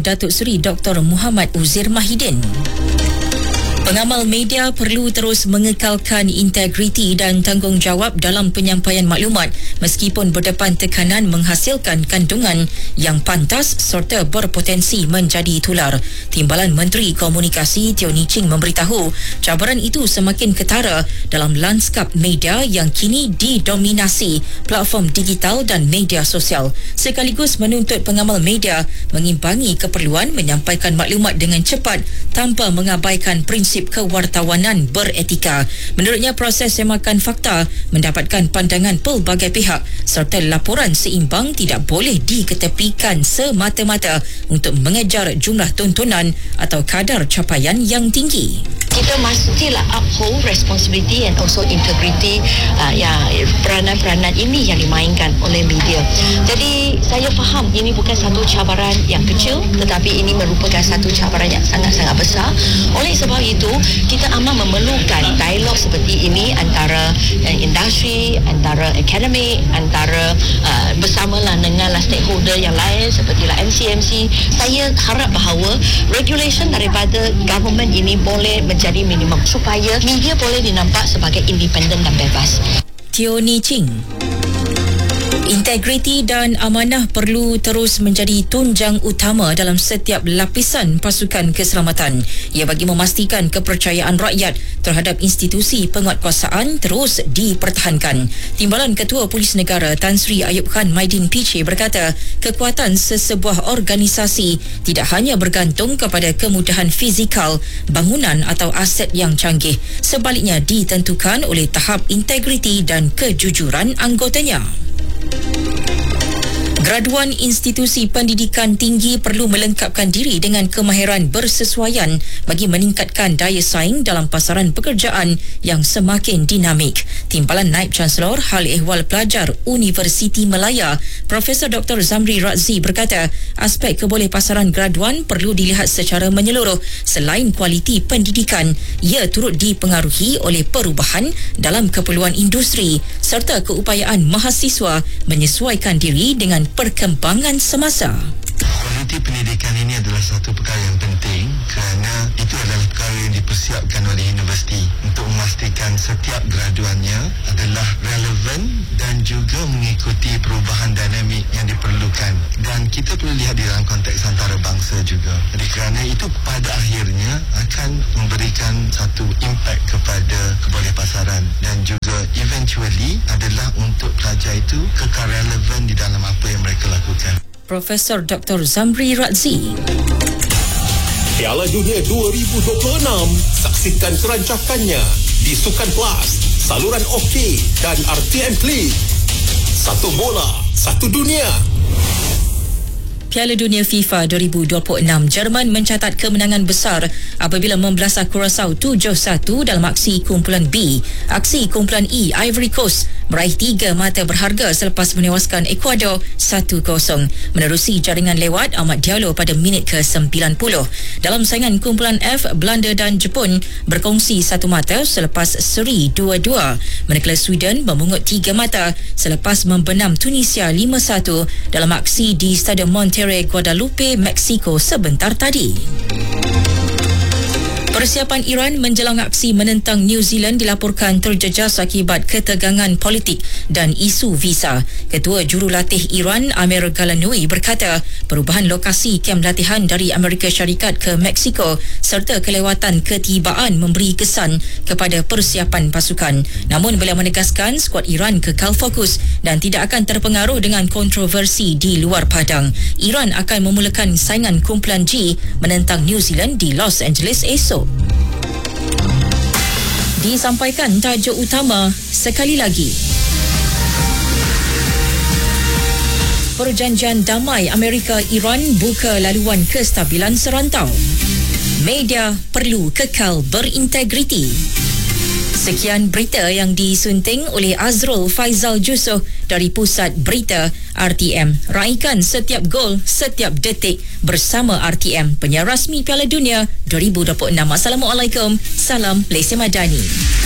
Datuk Seri Dr. Muhammad Uzir Mahidin. Pengamal media perlu terus mengekalkan integriti dan tanggungjawab dalam penyampaian maklumat meskipun berdepan tekanan menghasilkan kandungan yang pantas serta berpotensi menjadi tular. Timbalan Menteri Komunikasi Teo Nii Ching memberitahu cabaran itu semakin ketara dalam lanskap media yang kini didominasi platform digital dan media sosial. Sekaligus menuntut pengamal media mengimbangi keperluan menyampaikan maklumat dengan cepat tanpa mengabaikan prinsip kewartawanan beretika. Menurutnya, proses semakan fakta mendapatkan pandangan pelbagai pihak serta laporan seimbang tidak boleh diketepikan semata-mata untuk mengejar jumlah tontonan atau kadar capaian yang tinggi. Kita mestilah uphold responsibility and also integrity peranan-peranan ini yang dimainkan oleh media. Jadi saya faham ini bukan satu cabaran yang kecil, tetapi ini merupakan satu cabaran yang sangat-sangat besar. Oleh sebab itu, kita amat memerlukan dialog seperti ini antara industri, antara akademik, antara bersamalah dengan stakeholder yang lain sepertilah MCMC. Saya harap bahawa regulation daripada government ini boleh menjadi minimum supaya media boleh dinampak sebagai independen dan bebas. Teo Nii Ching. Integriti dan amanah perlu terus menjadi tunjang utama dalam setiap lapisan pasukan keselamatan. Ia bagi memastikan kepercayaan rakyat terhadap institusi penguatkuasaan terus dipertahankan. Timbalan Ketua Polis Negara Tan Sri Ayub Khan Maidin PC berkata, kekuatan sesebuah organisasi tidak hanya bergantung kepada kemudahan fizikal, bangunan atau aset yang canggih. Sebaliknya ditentukan oleh tahap integriti dan kejujuran anggotanya. Graduan institusi pendidikan tinggi perlu melengkapkan diri dengan kemahiran bersesuaian bagi meningkatkan daya saing dalam pasaran pekerjaan yang semakin dinamik. Timbalan Naib Chancellor Hal Ehwal Pelajar Universiti Malaya, Profesor Dr. Zamri Razzi berkata, aspek kebolehpasaran graduan perlu dilihat secara menyeluruh. Selain kualiti pendidikan, ia turut dipengaruhi oleh perubahan dalam keperluan industri serta keupayaan mahasiswa menyesuaikan diri dengan perkembangan semasa. Kualiti pendidikan ini adalah satu perkara yang penting kerana itu adalah perkara yang dipersiapkan oleh universiti untuk memastikan setiap graduannya adalah relevan dan juga mengikuti perubahan dinamik yang diperlukan. Dan kita perlu lihat di dalam konteks antarabangsa juga. Jadi kerana itu pada akhirnya akan memberikan satu impact kepada kebolehpasaran dan juga eventually adalah untuk pelajar itu kekal relevan di dalam apa yang mereka lakukan. Profesor Dr. Zamri Razzi. Piala Dunia 2026, saksikan kerancakannya di Sukan Plus, saluran OK dan RTM Klik. Satu bola, satu dunia. Piala Dunia FIFA 2026, Jerman mencatat kemenangan besar apabila membelasah Curaçao 7-1 dalam aksi kumpulan B. Aksi kumpulan E, Ivory Coast, meraih 3 mata berharga selepas menewaskan Ecuador 1-0. Menerusi jaringan lewat Ahmad Diallo pada minit ke-90. Dalam saingan kumpulan F, Belanda dan Jepun berkongsi 1 mata selepas seri 2-2. Manakala Sweden memungut 3 mata selepas membenam Tunisia 5-1 dalam aksi di Stadium Monterrey, Guadalupe, Mexico sebentar tadi. Persiapan Iran menjelang aksi menentang New Zealand dilaporkan terjejas akibat ketegangan politik dan isu visa. Ketua Jurulatih Iran Amir Galanui berkata, perubahan lokasi kem latihan dari Amerika Syarikat ke Mexico serta kelewatan ketibaan memberi kesan kepada persiapan pasukan. Namun beliau menegaskan skuad Iran kekal fokus dan tidak akan terpengaruh dengan kontroversi di luar padang. Iran akan memulakan saingan kumpulan G menentang New Zealand di Los Angeles esok. Disampaikan tajuk utama sekali lagi. Perjanjian damai Amerika-Iran buka laluan kestabilan serantau. Media perlu kekal berintegriti. Sekian berita yang disunting oleh Azrul Faizal Jusoh dari Pusat Berita RTM. Raikan setiap gol, setiap detik bersama RTM, penyiar rasmi Piala Dunia 2026. Assalamualaikum. Salam Malaysia Madani.